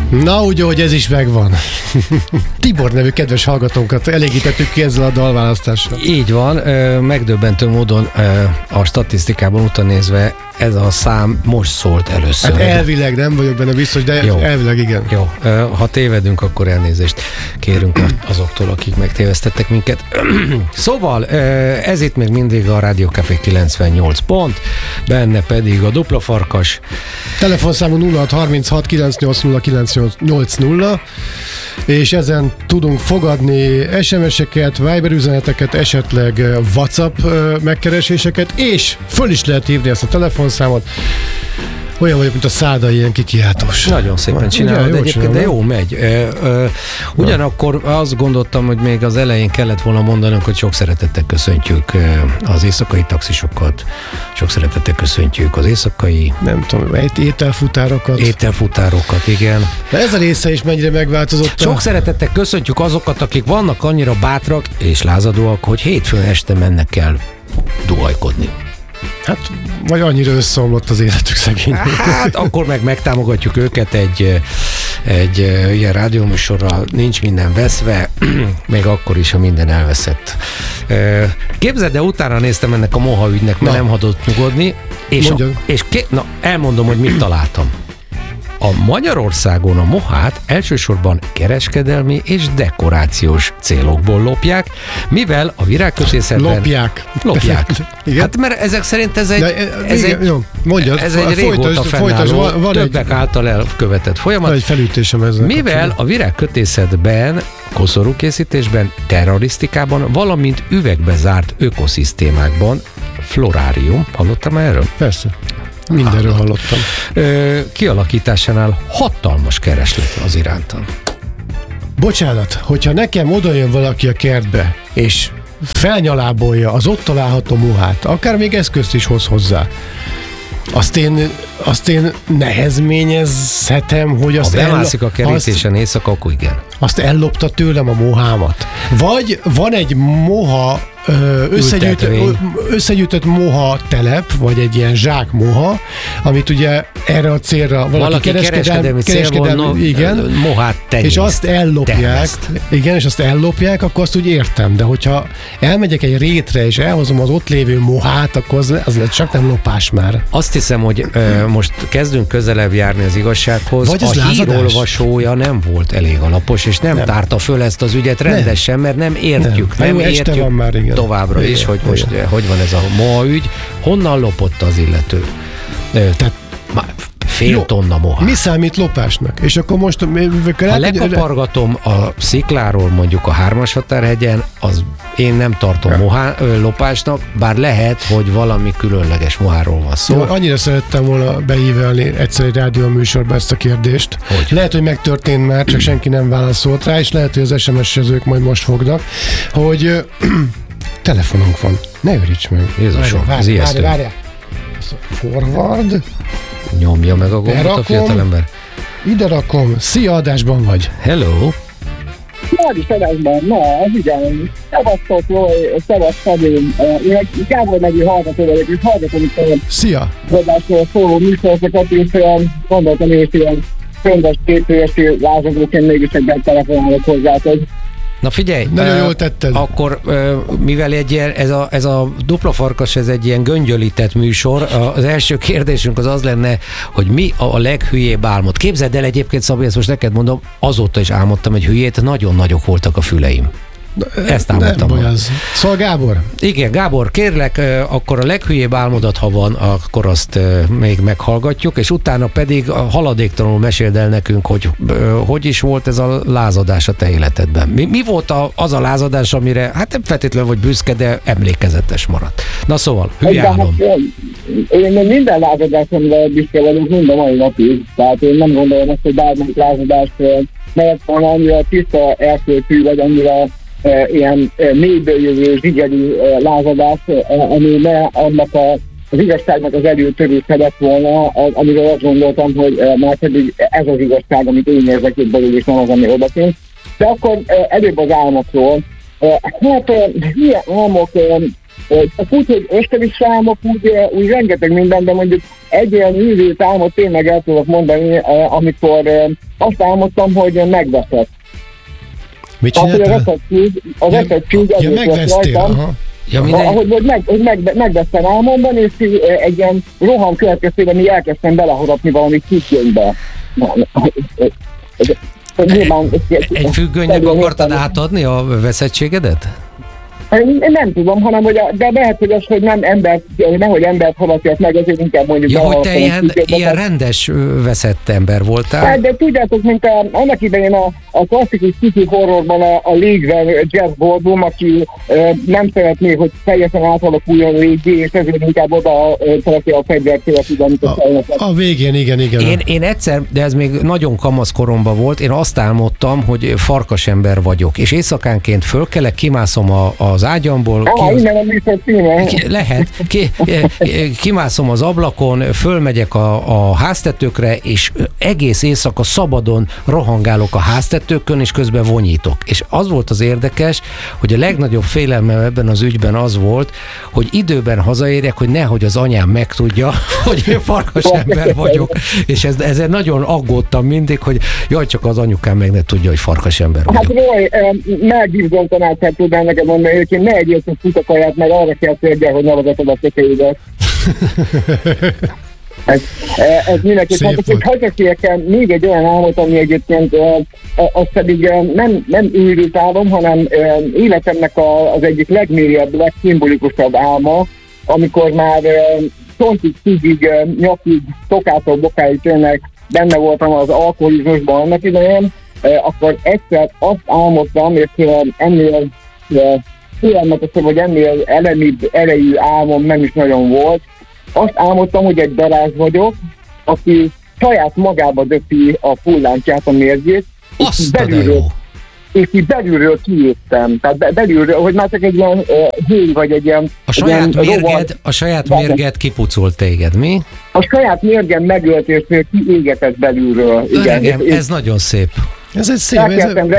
Na, ugye, hogy ez is megvan. Tibor nevű kedves hallgatónkat elégítettük ki ezzel a dalválasztással. Így van, megdöbbentő módon a statisztikában utánézve ez a szám most szólt először. Hát elvileg nem vagyok benne biztos, de jó. Elvileg igen. Jó, ha tévedünk, akkor elnézést kérünk azoktól, akik megtévesztettek minket. Szóval, ez itt még mindig a Rádió Café 98 pont, benne pedig a Dupla Farkas. Telefonszámú 0636 980 980, és ezen tudunk fogadni SMS-eket, Viber üzeneteket, esetleg WhatsApp megkereséseket, és föl is lehet hívni ezt a telefonszámot. Olyan vagyok, mint a Szádai, ilyen kikiáltós. Nagyon szépen csinálod egyébként, de jó megy. Ugyanakkor azt gondoltam, hogy még az elején kellett volna mondanunk, hogy sok szeretettel köszöntjük az éjszakai taxisokat, sok szeretettel köszöntjük az éjszakai... Nem tudom, ételfutárokat. Ételfutárokat, igen. De ez a része is mennyire megváltozott. Sok szeretettel köszöntjük azokat, akik vannak annyira bátrak és lázadóak, hogy hétfőn este mennek el duhajkodni. Hát, vagy annyira összeomlott az életük szegény. Hát, akkor meg megtámogatjuk őket egy ilyen rádióműsorral, nincs minden veszve, még akkor is, ha minden elveszett. Képzeld, de utána néztem ennek a moha ügynek, mert nem hagyott nyugodni, és elmondom, hogy mit találtam. A Magyarországon a mohát elsősorban kereskedelmi és dekorációs célokból lopják, mivel a virágkötészetben... Lopják. Igen? Hát mert ezek szerint ez egy régóta fennálló, többek által elkövetett folyamat. Egy felütésem ezzel. Mivel a virágkötészetben, koszorúkészítésben, terrorisztikában, valamint üvegbe zárt ökoszisztémákban, florárium, hallottam erről? Persze. Mindenről hallottam. Kialakításánál hatalmas kereslet az iránta. Bocsánat, hogyha nekem odajön valaki a kertbe, és felnyalábolja az ott található mohát, akár még eszközt is hoz hozzá, azt én nehezményezhetem, hogy azt ha bemászik a kerítésen éjszaka, akkor igen. Azt ellopta tőlem a mohámat. Vagy van egy moha összegyűjtött moha telep, vagy egy ilyen zsák moha, amit ugye erre a célra valaki kereskedelmi igen, mohát tenyészt. És azt ellopják, igen, és azt ellopják, akkor azt úgy értem, de hogyha elmegyek egy rétre, és elhozom az ott lévő mohát, akkor az csak nem lopás már. Azt hiszem, hogy most kezdünk közelebb járni az igazsághoz. Vagy a hírolvasója nem volt elég alapos, és nem tárta föl ezt az ügyet rendesen, mert nem értjük. Nem értjük van már, igen. Továbbra is, hogy most hogy van ez a moha ügy. Honnan lopott az illető? Tehát fél tonna moha. Mi számít lopásnak? És akkor most... Ha lekapargatom a szikláról mondjuk a 3-as határhegyen, az én nem tartom lopásnak, bár lehet, hogy valami különleges moháról van szó. Jó, annyira szerettem volna beívelni egyszer egy rádióműsorba ezt a kérdést. Hogy? Lehet, hogy megtörtént már, csak senki nem válaszolt rá, és lehet, hogy az SMS-ezők majd most fognak, hogy telefonunk van. Ne őríts meg. Jézusom, ez ijesztő. Várjál. Forward. Nyomja meg a gombot a fiatalember. Ide rakom. Szia, adásban vagy. Hello. Nagy adásban, az igen. Szevasztok, szevasz, Szabin. Én Gábor nevű hallgató vagyok, és hallgatom itt a Szia. adásról szóló műsorokat, és gondoltam, hogy ilyen csöndes képfőesi lázadóként mégis egyben telefonálok hozzátok. Na figyelj, nagyon jól tetted. Akkor mivel ez a Dupla Farkas, ez egy ilyen göngyölített műsor, az első kérdésünk az lenne, hogy mi a leghülyébb álmod. Képzeld el egyébként, Szabi, ezt most neked mondom, azóta is álmodtam egy hülyét, nagyon nagyok voltak a füleim. Ezt álmodtam. Nem baj az. Szóval Gábor? Igen, Gábor, kérlek, akkor a leghülyébb álmodat, ha van, akkor azt még meghallgatjuk, és utána pedig haladéktalanul meséld el nekünk, hogy is volt ez a lázadás a te életedben. Mi volt az a lázadás, amire hát nem feltétlenül vagy büszke, de emlékezetes maradt. Na szóval, hülye álom. Én minden lázadásomra büszke vagyok mind a mai napig. Tehát én nem gondolom azt, hogy bármelyik lázadást mert van annyira tiszta elköltű, vagy annyira ilyen mélyből jövő zsigeri lázadás, ami ne annak az igazságnak az előtörőse lett volna, amiről azt gondoltam, hogy már pedig ez az igazság, amit én érzek itt belül, és nem az, ami odakint. De akkor előbb az álmokról. Hát, milyen álmok, Csak úgy, hogy ösztönis álmok, úgy rengeteg minden, de mondjuk egy olyan őrült álmot tényleg el tudok mondani, amikor azt álmodtam, hogy megveszett. Mit csináltál? Az eszettség ja, megvesztél, aha. Ja, ahogy megvesztem álmomban, és egy ilyen roham következtében mi elkezdtem beleharapni valami függönybe. Egy függönynek akartad átadni a veszettségedet? Nem tudom, hanem hogy de lehet, hogy az, hogy nem embert, nehogy embert harapjak meg, azért inkább mondjuk... Ja, hogy te ilyen rendes veszett ember voltál? Hát, de tudjátok, mint annak idején a klasszikus kicsi horrorban a légzel Jeff Goldblum, aki nem szeretné, hogy teljesen átalakuljon légi, és ezért inkább oda tartja a fegyvert, amit a végén, igen. Én egyszer, de ez még nagyon kamasz koromban volt, én azt álmodtam, hogy farkasember vagyok, és éjszakánként fölkelek, kimászom az ágyamból. Lehet. Kimászom az ablakon, fölmegyek a háztetőkre, és egész éjszaka szabadon rohangálok a háztetőkön, és közben vonyítok. És az volt az érdekes, hogy a legnagyobb félelmem ebben az ügyben az volt, hogy időben hazaérjek, hogy nehogy az anyám megtudja, hogy én farkas ember vagyok. És ezzel nagyon aggódtam mindig, hogy jaj, csak az anyukám meg ne tudja, hogy farkas ember vagyok. Hát Roy, megbízom tanácsát tudnám neked mondani, hogy én ne egyél futakaját, meg arra kell térgyel, hogy ne vezetod a tökélyüket. Ez mindenki. Hagyjak kérek még egy olyan álmot, ami egyébként az pedig nem őrült álom, hanem életemnek az egyik legmélyebb, legszimbolikusabb álma, amikor már csontig, szígig, nyakig, tokától bokáig tényleg benne voltam az alkoholizmusban annak idején, akkor egyszer azt álmodtam, és ennél félelmetesebb, hogy ennél erejű álmom nem is nagyon volt. Azt álmodtam, hogy egy darázs vagyok, aki saját magába döpi a fullánkját, a mérgét, és így belülről kijöttem. Tehát belülről, hogy már csak egy ilyen hely, vagy egy ilyen... A saját mérged kipucolt téged, mi? A saját mérgem megölt, és kiégetett belülről. Öregem, ez nagyon szép. Ez egy szép... Elkezdtem